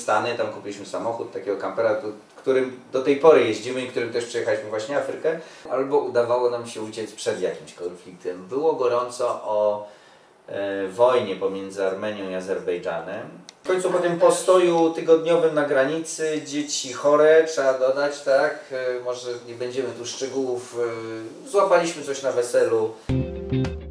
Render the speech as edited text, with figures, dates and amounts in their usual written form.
Stany, tam kupiliśmy samochód, takiego kampera, którym do tej pory jeździmy i którym też przejechaliśmy właśnie Afrykę. Albo udawało nam się uciec przed jakimś konfliktem. Było gorąco o wojnie pomiędzy Armenią i Azerbejdżanem. W końcu po tym postoju tygodniowym na granicy, dzieci chore, trzeba dodać, tak? Może nie będziemy tu szczegółów, złapaliśmy coś na weselu.